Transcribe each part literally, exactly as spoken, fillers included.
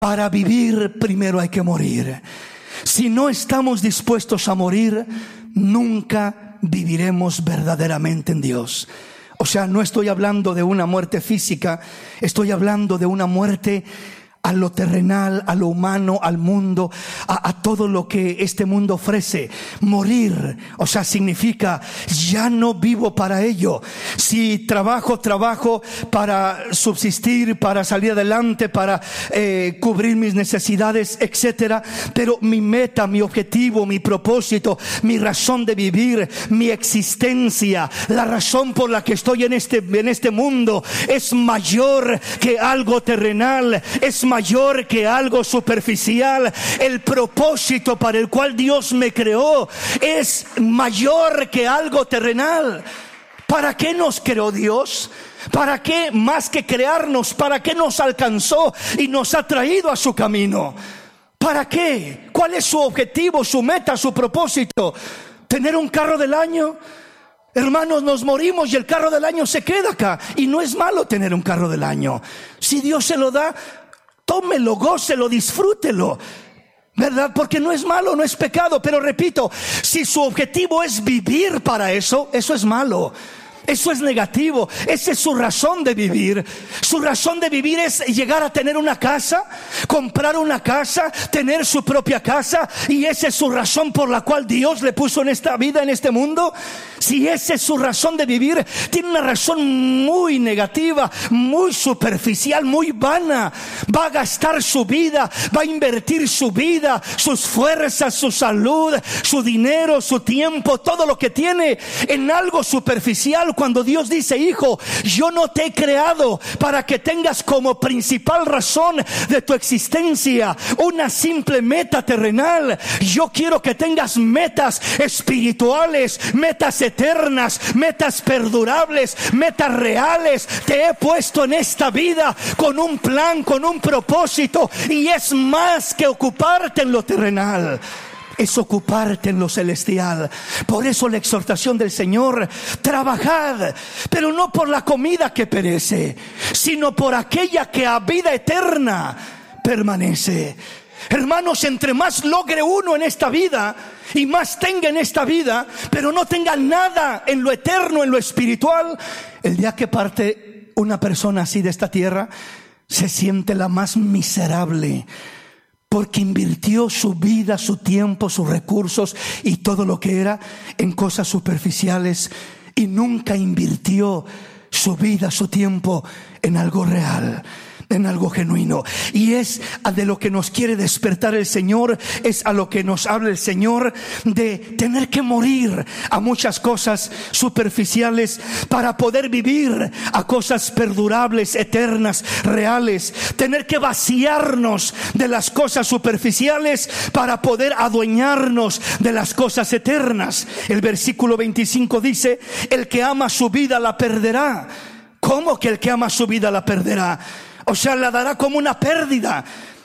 Para vivir primero hay que morir. Si no estamos dispuestos a morir, nunca viviremos verdaderamente en Dios. O sea, no estoy hablando de una muerte física, estoy hablando de una muerte a lo terrenal, a lo humano, al mundo, a, a todo lo que este mundo ofrece. Morir, o sea, significa ya no vivo para ello. Si trabajo, trabajo para subsistir, para salir adelante, para eh, cubrir mis necesidades, etcétera. Pero mi meta, mi objetivo, mi propósito, mi razón de vivir, mi existencia, la razón por la que estoy en este, en este mundo es mayor que algo terrenal, es mayor que algo superficial. El propósito para el cual Dios me creó es mayor que algo terrenal. ¿Para qué nos creó Dios? ¿Para qué más que crearnos? ¿Para qué nos alcanzó y nos ha traído a su camino? ¿Para qué? ¿Cuál es su objetivo, su meta, su propósito? ¿Tener un carro del año? Hermanos, nos morimos y el carro del año se queda acá. Y no es malo tener un carro del año. Si Dios se lo da, tómelo, gócelo, disfrútelo, ¿verdad? Porque no es malo, no es pecado. Pero repito, si su objetivo es vivir para eso, eso es malo. Eso es negativo. Esa es su razón de vivir. Su razón de vivir es llegar a tener una casa, comprar una casa, tener su propia casa, y esa es su razón por la cual Dios le puso en esta vida, en este mundo. Si esa es su razón de vivir, tiene una razón muy negativa, muy superficial, muy vana. Va a gastar su vida, va a invertir su vida, sus fuerzas, su salud, su dinero, su tiempo, todo lo que tiene en algo superficial, cuando Dios dice: hijo, yo no te he creado para que tengas como principal razón de tu existencia una simple meta terrenal. Yo quiero que tengas metas espirituales, metas eternas, metas perdurables, metas reales. Te he puesto en esta vida con un plan, con un propósito, y es más que ocuparte en lo terrenal, es ocuparte en lo celestial. Por eso la exhortación del Señor: trabajad, pero no por la comida que perece, sino por aquella que a vida eterna permanece. Hermanos, entre más logre uno en esta vida y más tenga en esta vida, pero no tenga nada en lo eterno, en lo espiritual, el día que parte una persona así de esta tierra, se siente la más miserable, porque invirtió su vida, su tiempo, sus recursos y todo lo que era en cosas superficiales, y nunca invirtió su vida, su tiempo en algo real, en algo genuino. Y es de lo que nos quiere despertar el Señor, es a lo que nos habla el Señor, de tener que morir a muchas cosas superficiales para poder vivir a cosas perdurables, eternas, reales. Tener que vaciarnos de las cosas superficiales para poder adueñarnos de las cosas eternas. El versículo veinticinco dice: el que ama su vida la perderá. ¿Cómo que el que ama su vida la perderá? O sea, la dará como una pérdida.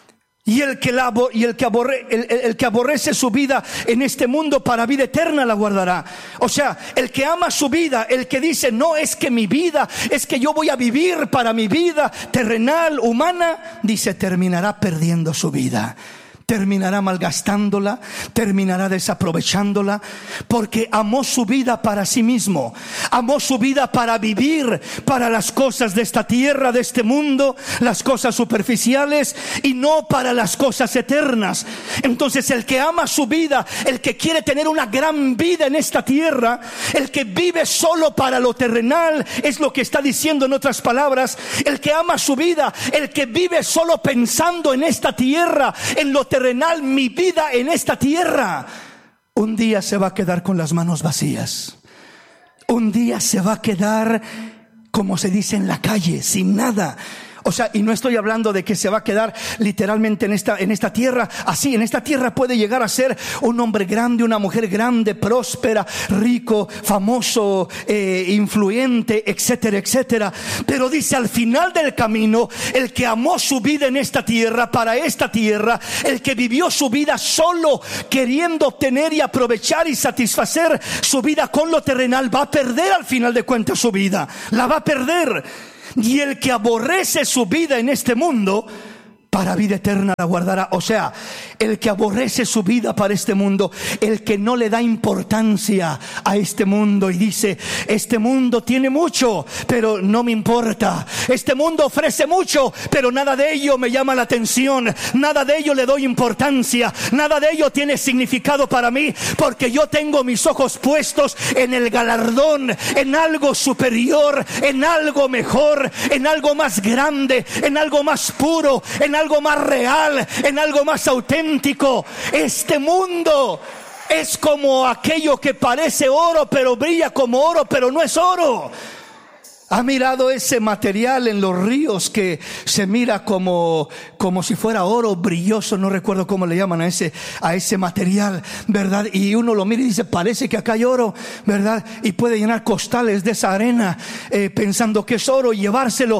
Y el que, la, y el, que aborre, el, el que aborrece su vida en este mundo, para vida eterna la guardará. O sea, el que ama su vida, el que dice: no, es que mi vida, es que yo voy a vivir para mi vida terrenal, humana, dice, terminará perdiendo su vida. Terminará malgastándola, terminará desaprovechándola, porque amó su vida para sí mismo, amó su vida para vivir para las cosas de esta tierra, de este mundo, las cosas superficiales, y no para las cosas eternas. Entonces, el que ama su vida, el que quiere tener una gran vida en esta tierra, el que vive solo para lo terrenal, es lo que está diciendo en otras palabras. El que ama su vida, el que vive solo pensando en esta tierra, en lo terrenal, terrenal, mi vida en esta tierra, un día se va a quedar con las manos vacías. Un día se va a quedar, como se dice en la calle, sin nada. O sea, y no estoy hablando de que se va a quedar literalmente en esta, en esta tierra así. En esta tierra puede llegar a ser un hombre grande, una mujer grande, próspera, rico, famoso, eh, influyente, etcétera, etcétera. Pero dice, al final del camino, el que amó su vida en esta tierra, para esta tierra, el que vivió su vida solo queriendo obtener y aprovechar y satisfacer su vida con lo terrenal, va a perder al final de cuentas su vida. La va a perder. Y el que aborrece su vida en este mundo, para vida eterna la guardará. O sea, el que aborrece su vida para este mundo, el que no le da importancia a este mundo y dice, este mundo tiene mucho, pero no me importa. Este mundo ofrece mucho, pero nada de ello me llama la atención, nada de ello le doy importancia, nada de ello tiene significado para mí, porque yo tengo mis ojos puestos en el galardón, en algo superior, en algo mejor, en algo más grande, en algo más puro, en algo más real, en algo más auténtico. Este mundo es como aquello que parece oro, pero brilla como oro, pero no es oro. ¿Ha mirado ese material en los ríos que se mira como, como si fuera oro brilloso? No recuerdo cómo le llaman a ese, a ese material, ¿verdad? Y uno lo mira y dice, parece que acá hay oro, ¿verdad? Y puede llenar costales de esa arena eh, pensando que es oro y llevárselo.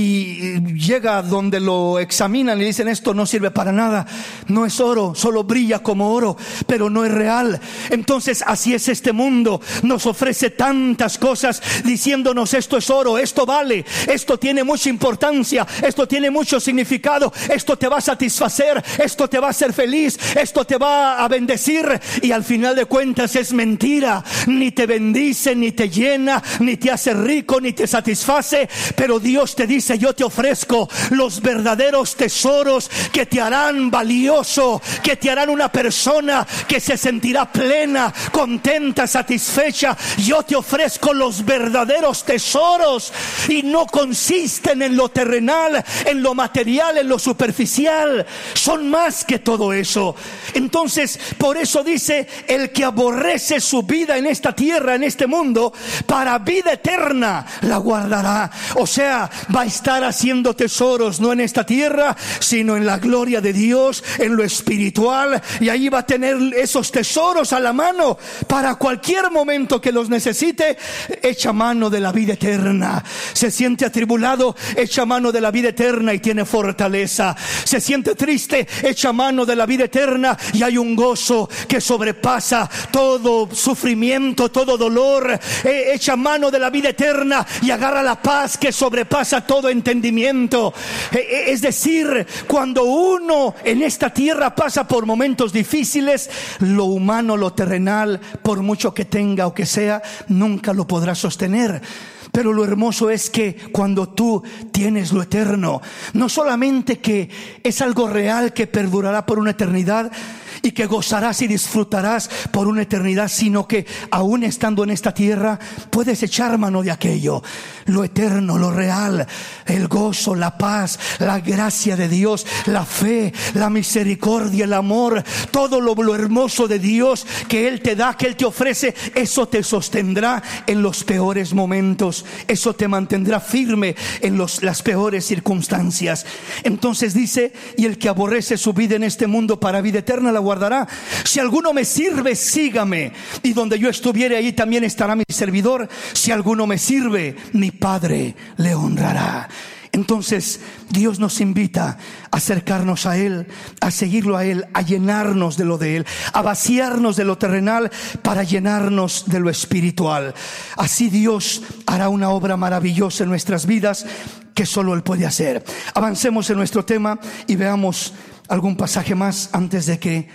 Y llega donde lo examinan y dicen, esto no sirve para nada, no es oro, solo brilla como oro, pero no es real. Entonces así es este mundo, nos ofrece tantas cosas diciéndonos, esto es oro, esto vale, esto tiene mucha importancia, esto tiene mucho significado, esto te va a satisfacer, esto te va a hacer feliz, esto te va a bendecir, y al final de cuentas es mentira. Ni te bendice, ni te llena, ni te hace rico, ni te satisface. Pero Dios te dice, yo te ofrezco los verdaderos tesoros que te harán valioso, que te harán una persona que se sentirá plena, contenta, satisfecha. Yo te ofrezco los verdaderos tesoros, y no consisten en lo terrenal, en lo material, en lo superficial. Son más que todo eso. Entonces, por eso dice, el que aborrece su vida en esta tierra, en este mundo, para vida eterna la guardará. O sea, va a estar haciendo tesoros, no en esta tierra, sino en la gloria de Dios, en lo espiritual, y ahí va a tener esos tesoros a la mano para cualquier momento que los necesite. Echa mano de la vida eterna. Se siente atribulado, echa mano de la vida eterna y tiene fortaleza. Se siente triste, echa mano de la vida eterna y hay un gozo que sobrepasa todo sufrimiento, todo dolor. E- echa mano de la vida eterna y agarra la paz que sobrepasa todo entendimiento. E- es decir, cuando uno en esta tierra pasa por momentos difíciles, lo humano, lo terrenal, por mucho que tenga o que sea, nunca lo podrá sostener. Pero lo hermoso es que cuando tú tienes lo eterno, no solamente que es algo real que perdurará por una eternidad y que gozarás y disfrutarás por una eternidad, sino que aún estando en esta tierra puedes echar mano de aquello, lo eterno, lo real, el gozo, la paz, la gracia de Dios, la fe, la misericordia, el amor, todo lo, lo hermoso de Dios que Él te da, que Él te ofrece. Eso te sostendrá en los peores momentos, eso te mantendrá firme en los, las peores circunstancias. Entonces dice, y el que aborrece su vida en este mundo para vida eterna la guardará. Si alguno me sirve, sígame, y donde yo estuviere, ahí también estará mi servidor. Si alguno me sirve, mi Padre le honrará. Entonces Dios nos invita a acercarnos a Él, a seguirlo a Él, a llenarnos de lo de Él, a vaciarnos de lo terrenal para llenarnos de lo espiritual. Así Dios hará una obra maravillosa en nuestras vidas que solo Él puede hacer. Avancemos en nuestro tema y veamos algún pasaje más antes de que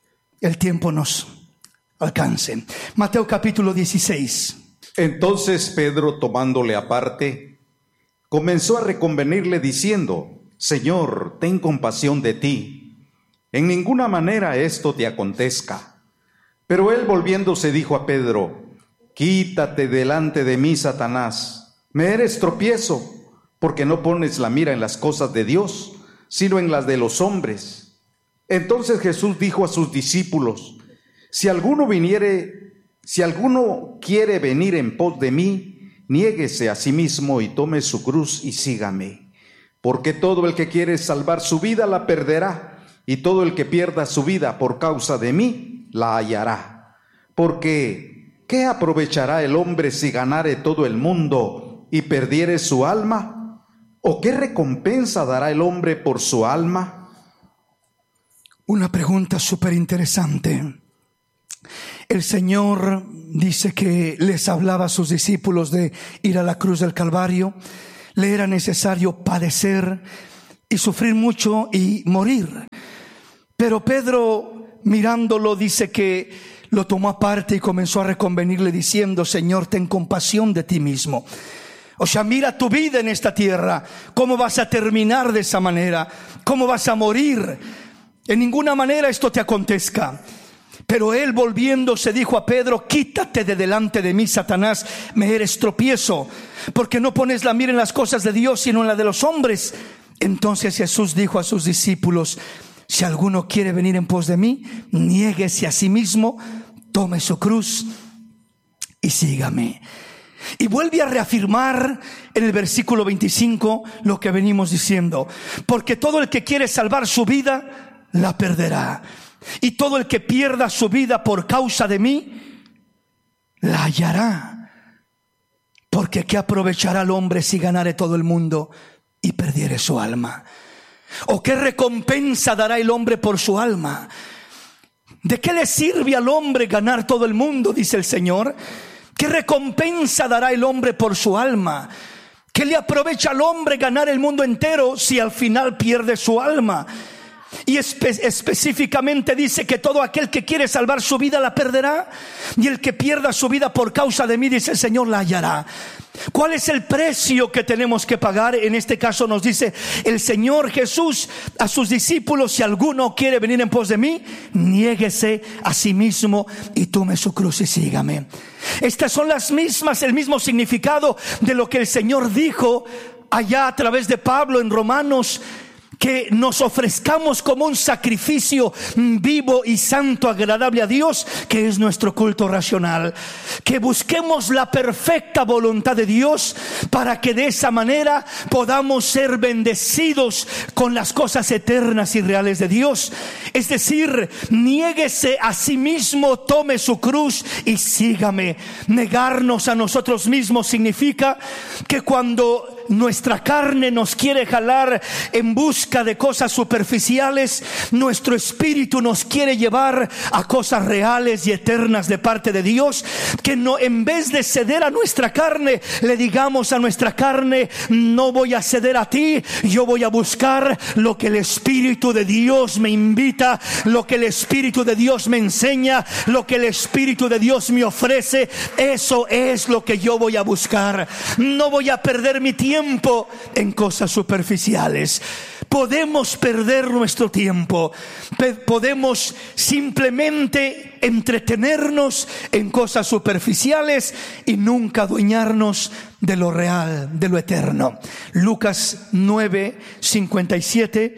el tiempo nos alcance. Mateo capítulo dieciséis. Entonces Pedro, tomándole aparte, comenzó a reconvenirle diciendo: Señor, ten compasión de ti. En ninguna manera esto te acontezca. Pero él, volviéndose, dijo a Pedro: Quítate delante de mí, Satanás. Me eres tropiezo, porque no pones la mira en las cosas de Dios, sino en las de los hombres. Entonces Jesús dijo a sus discípulos: Si alguno viniere, si alguno quiere venir en pos de mí, niéguese a sí mismo y tome su cruz y sígame. Porque todo el que quiere salvar su vida la perderá, y todo el que pierda su vida por causa de mí la hallará. Porque ¿qué aprovechará el hombre si ganare todo el mundo y perdiere su alma? ¿O qué recompensa dará el hombre por su alma? Una pregunta súper interesante. El Señor dice que les hablaba a sus discípulos de ir a la cruz del Calvario. Le era necesario padecer, y sufrir mucho y morir. Pero Pedro, mirándolo, dice que lo tomó aparte y comenzó a reconvenirle diciendo: Señor, ten compasión de ti mismo. O sea, mira tu vida en esta tierra, cómo vas a terminar de esa manera, cómo vas a morir. En ninguna manera esto te acontezca. Pero él, volviéndose, dijo a Pedro: quítate de delante de mí, Satanás, me eres tropiezo, porque no pones la mira en las cosas de Dios, sino en la de los hombres. Entonces Jesús dijo a sus discípulos: si alguno quiere venir en pos de mí, niéguese a sí mismo, tome su cruz y sígame. Y vuelve a reafirmar en el versículo veinticinco lo que venimos diciendo: porque todo el que quiere salvar su vida, la perderá. Y todo el que pierda su vida por causa de mí, la hallará. Porque ¿qué aprovechará el hombre si ganare todo el mundo y perdiere su alma? ¿O qué recompensa dará el hombre por su alma? ¿De qué le sirve al hombre ganar todo el mundo?, dice el Señor. ¿Qué recompensa dará el hombre por su alma? ¿Qué le aprovecha al hombre ganar el mundo entero si al final pierde su alma? Y espe- específicamente dice que todo aquel que quiere salvar su vida la perderá, y el que pierda su vida por causa de mí, dice el Señor, la hallará. ¿Cuál es el precio que tenemos que pagar? En este caso nos dice el Señor Jesús a sus discípulos: si alguno quiere venir en pos de mí, niéguese a sí mismo y tome su cruz y sígame. Estas son las mismas, el mismo significado de lo que el Señor dijo allá a través de Pablo en Romanos: que nos ofrezcamos como un sacrificio vivo y santo, agradable a Dios, que es nuestro culto racional. Que busquemos la perfecta voluntad de Dios para que de esa manera podamos ser bendecidos con las cosas eternas y reales de Dios. Es decir, niéguese a sí mismo, tome su cruz y sígame. Negarnos a nosotros mismos significa que cuando nuestra carne nos quiere jalar en busca de cosas superficiales, nuestro espíritu nos quiere llevar a cosas reales y eternas de parte de Dios. Que no, en vez de ceder a nuestra carne, le digamos a nuestra carne: no voy a ceder a ti, yo voy a buscar lo que el Espíritu de Dios me invita, lo que el Espíritu de Dios me enseña, lo que el Espíritu de Dios me ofrece. Eso es lo que yo voy a buscar. No voy a perder mi tiempo en cosas superficiales. Podemos perder nuestro tiempo, podemos simplemente entretenernos en cosas superficiales y nunca adueñarnos de lo real, de lo eterno. Lucas nueve cincuenta y siete.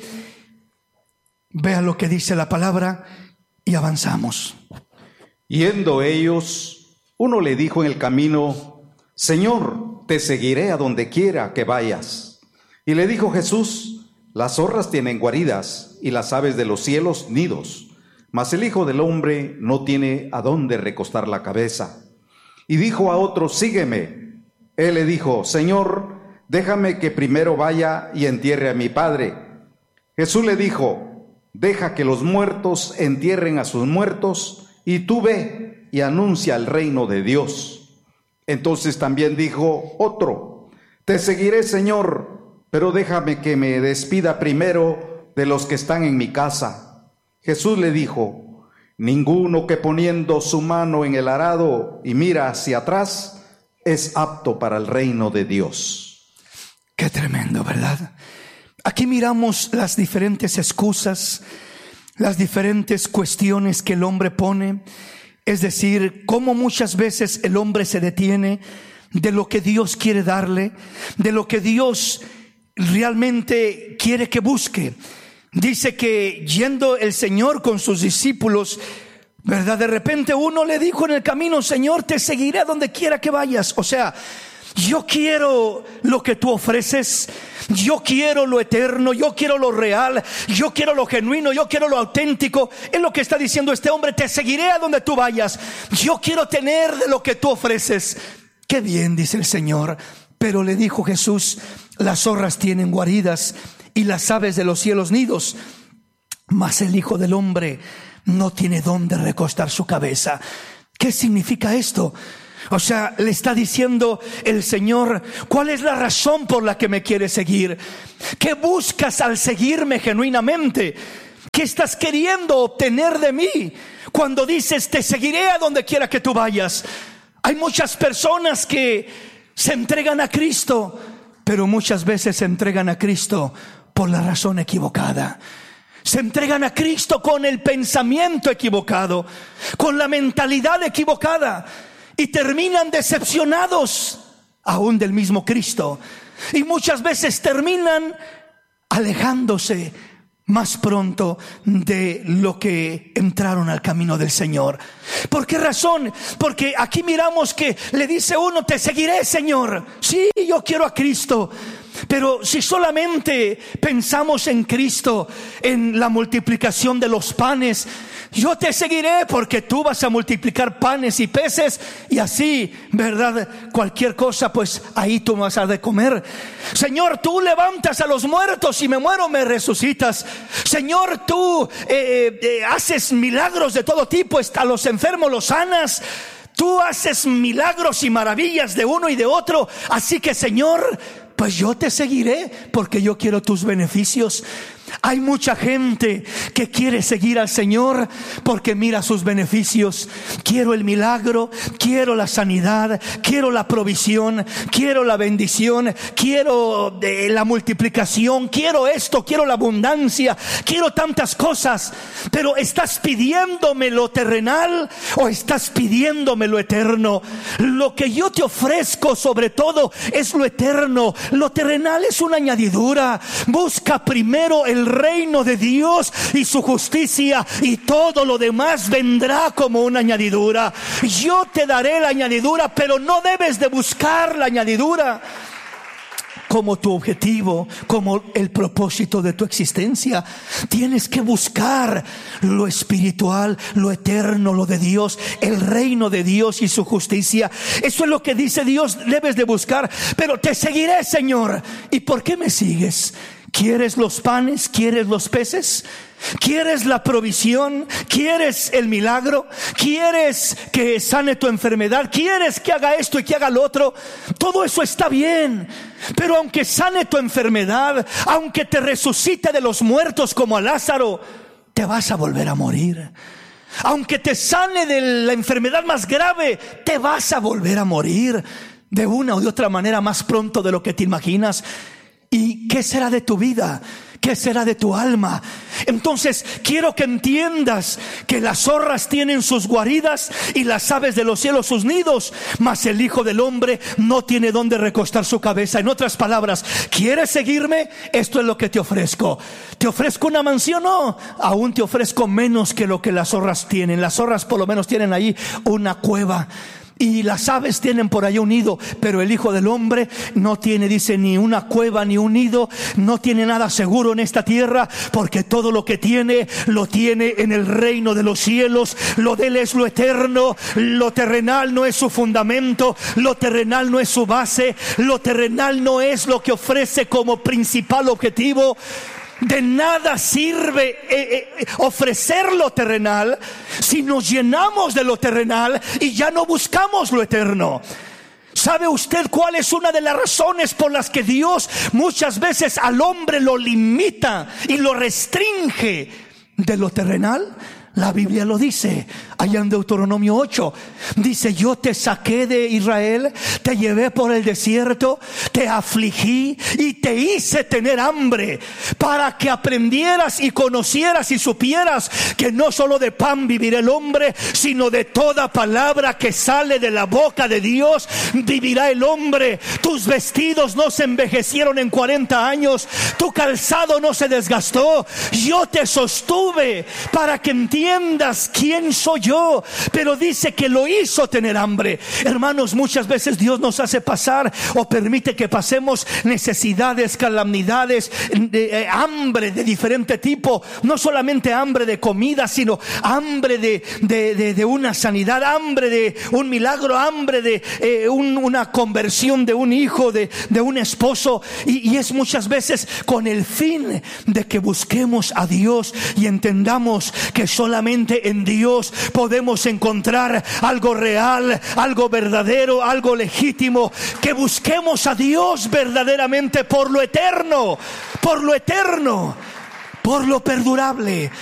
Vea lo que dice la palabra y avanzamos. Yendo ellos, uno le dijo en el camino: Señor, te seguiré a donde quiera que vayas. Y le dijo Jesús: las zorras tienen guaridas y las aves de los cielos nidos, mas el Hijo del Hombre no tiene a dónde recostar la cabeza. Y dijo a otro: sígueme. Él le dijo: Señor, déjame que primero vaya y entierre a mi Padre. Jesús le dijo: deja que los muertos entierren a sus muertos, y tú ve y anuncia el reino de Dios. Entonces también dijo otro: te seguiré, Señor, pero déjame que me despida primero de los que están en mi casa. Jesús le dijo: ninguno que poniendo su mano en el arado y mira hacia atrás es apto para el reino de Dios. Qué tremendo, ¿verdad? Aquí miramos las diferentes excusas, las diferentes cuestiones que el hombre pone. Es decir, cómo muchas veces el hombre se detiene de lo que Dios quiere darle, de lo que Dios realmente quiere que busque. Dice que yendo el Señor con sus discípulos, ¿verdad? De repente uno le dijo en el camino: Señor, te seguiré a donde quiera que vayas. O sea, yo quiero lo que tú ofreces, yo quiero lo eterno, yo quiero lo real, yo quiero lo genuino, yo quiero lo auténtico. Es lo que está diciendo este hombre: te seguiré a donde tú vayas, yo quiero tener de lo que tú ofreces. Qué bien, dice el Señor. Pero le dijo Jesús: las zorras tienen guaridas y las aves de los cielos nidos, mas el Hijo del Hombre no tiene dónde recostar su cabeza. ¿Qué significa esto? O sea, le está diciendo el Señor, ¿cuál es la razón por la que me quieres seguir? ¿Qué buscas al seguirme genuinamente? ¿Qué estás queriendo obtener de mí? Cuando dices, te seguiré a donde quiera que tú vayas. Hay muchas personas que se entregan a Cristo, pero muchas veces se entregan a Cristo por la razón equivocada. Se entregan a Cristo con el pensamiento equivocado, con la mentalidad equivocada, y terminan decepcionados aún del mismo Cristo. Y muchas veces terminan alejándose más pronto de lo que entraron al camino del Señor. ¿Por qué razón? Porque aquí miramos que le dice uno, te seguiré, Señor. Sí, yo quiero a Cristo. Pero si solamente pensamos en Cristo, en la multiplicación de los panes, yo te seguiré porque tú vas a multiplicar panes y peces, y así, ¿verdad? Cualquier cosa, pues ahí tú vas a de comer. Señor, tú levantas a los muertos y me muero, me resucitas. Señor, tú eh, eh, haces milagros de todo tipo, a los enfermos los sanas. Tú haces milagros y maravillas de uno y de otro. Así que, Señor, pues yo te seguiré porque yo quiero tus beneficios. Hay mucha gente que quiere seguir al Señor porque mira sus beneficios. Quiero el milagro, quiero la sanidad, quiero la provisión, quiero la bendición, quiero eh, la multiplicación, quiero esto, quiero la abundancia, quiero tantas cosas. Pero ¿estás pidiéndome lo terrenal o estás pidiéndome lo eterno? Lo que yo te ofrezco sobre todo es lo eterno. Lo terrenal es una añadidura. Busca primero el reino de Dios y su justicia, y todo lo demás vendrá como una añadidura. Yo te daré la añadidura, pero no debes de buscar la añadidura como tu objetivo, como el propósito de tu existencia. Tienes que buscar lo espiritual, lo eterno, lo de Dios, el reino de Dios y su justicia. Eso es lo que dice Dios, debes de buscar. Pero te seguiré, Señor. ¿Y por qué me sigues? ¿Quieres los panes? ¿Quieres los peces? ¿Quieres la provisión? ¿Quieres el milagro? ¿Quieres que sane tu enfermedad? ¿Quieres que haga esto y que haga lo otro? Todo eso está bien. Pero aunque sane tu enfermedad, aunque te resucite de los muertos como a Lázaro, te vas a volver a morir. Aunque te sane de la enfermedad más grave, te vas a volver a morir de una o de otra manera más pronto de lo que te imaginas. ¿Y qué será de tu vida? ¿Qué será de tu alma? Entonces quiero que entiendas que las zorras tienen sus guaridas y las aves de los cielos sus nidos, mas el Hijo del Hombre no tiene dónde recostar su cabeza. En otras palabras, ¿quieres seguirme? Esto es lo que te ofrezco. ¿Te ofrezco una mansión? No, aún te ofrezco menos que lo que las zorras tienen. Las zorras por lo menos tienen ahí una cueva, y las aves tienen por allá un nido, pero el Hijo del Hombre no tiene, dice, ni una cueva ni un nido. No tiene nada seguro en esta tierra, porque todo lo que tiene, lo tiene en el reino de los cielos. Lo de él es lo eterno. Lo terrenal no es su fundamento, lo terrenal no es su base, lo terrenal no es lo que ofrece como principal objetivo. De nada sirve eh, eh, ofrecer lo terrenal si nos llenamos de lo terrenal y ya no buscamos lo eterno. ¿Sabe usted cuál es una de las razones por las que Dios muchas veces al hombre lo limita y lo restringe de lo terrenal? La Biblia lo dice allá en Deuteronomio ocho. Dice, yo te saqué de Israel, te llevé por el desierto, te afligí y te hice tener hambre, para que aprendieras y conocieras y supieras que no solo de pan vivirá el hombre, sino de toda palabra que sale de la boca de Dios vivirá el hombre. Tus vestidos no se envejecieron en cuarenta años, tu calzado no se desgastó. Yo te sostuve para que entiendas quién soy yo. Pero dice que lo hizo tener hambre. Hermanos, muchas veces Dios nos hace pasar o permite que pasemos necesidades, calamidades, de, eh, hambre de diferente tipo. No solamente hambre de comida, sino hambre de, de, de, de una sanidad, hambre de un milagro, hambre de eh, un, una conversión de un hijo, de, de un esposo. Y, y es muchas veces con el fin de que busquemos a Dios y entendamos que solamente solamente en Dios podemos encontrar algo real, algo verdadero, algo legítimo. Que busquemos a Dios verdaderamente por lo eterno, por lo eterno, por lo perdurable.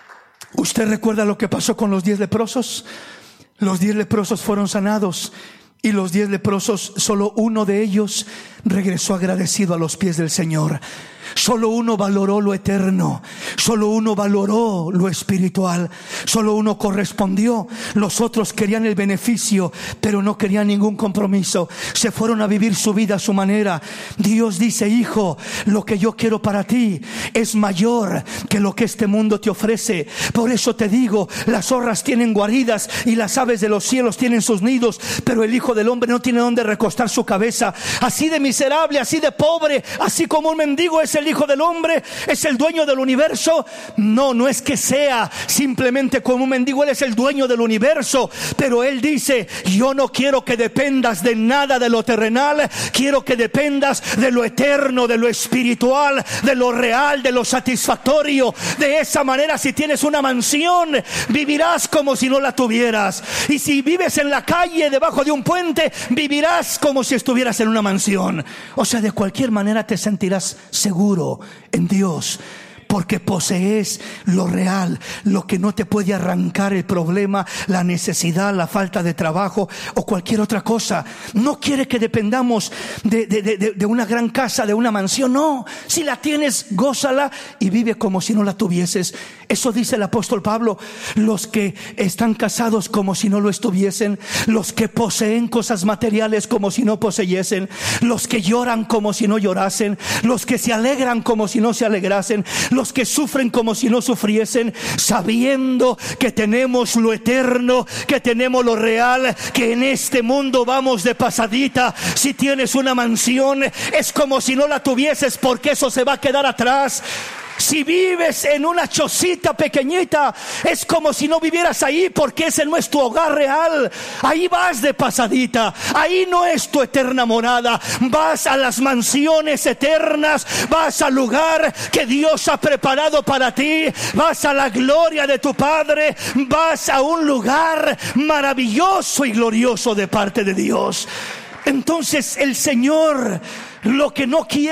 ¿Usted recuerda lo que pasó con los diez leprosos? Los diez leprosos fueron sanados, y los diez leprosos, solo uno de ellos regresó agradecido a los pies del Señor. Solo uno valoró lo eterno, solo uno valoró lo espiritual, solo uno correspondió. Los otros querían el beneficio, pero no querían ningún compromiso. Se fueron a vivir su vida a su manera. Dios dice: hijo, lo que yo quiero para ti es mayor que lo que este mundo te ofrece. Por eso te digo, las zorras tienen guaridas y las aves de los cielos tienen sus nidos, pero el Hijo del Hombre no tiene donde recostar su cabeza. Así de miserable, así de pobre, así como un mendigo es el Hijo del Hombre, es el dueño del universo. No, no es que sea simplemente como un mendigo, Él es el dueño del universo. Pero Él dice: yo no quiero que dependas de nada de lo terrenal, quiero que dependas de lo eterno, de lo espiritual, de lo real, de lo satisfactorio. De esa manera, si tienes una mansión, vivirás como si no la tuvieras. Y si vives en la calle, debajo de un puente, vivirás como si estuvieras en una mansión. O sea, de cualquier manera te sentirás seguro en Dios, porque posees lo real, lo que no te puede arrancar el problema, la necesidad, la falta de trabajo o cualquier otra cosa. No quiere que dependamos de, de, de, de una gran casa, de una mansión. No, si la tienes, gózala y vive como si no la tuvieses. Eso dice el apóstol Pablo: los que están casados como si no lo estuviesen, los que poseen cosas materiales como si no poseyesen, los que lloran como si no llorasen, los que se alegran como si no se alegrasen, los que sufren como si no sufriesen, sabiendo que tenemos lo eterno, que tenemos lo real, que en este mundo vamos de pasadita. Si tienes una mansión, es como si no la tuvieses, porque eso se va a quedar atrás. Si vives en una chocita pequeñita, es como si no vivieras ahí, porque ese no es tu hogar real. Ahí vas de pasadita, ahí no es tu eterna morada. Vas a las mansiones eternas, vas al lugar que Dios ha preparado para ti, vas a la gloria de tu Padre, vas a un lugar maravilloso y glorioso de parte de Dios. Entonces el Señor lo que no quiere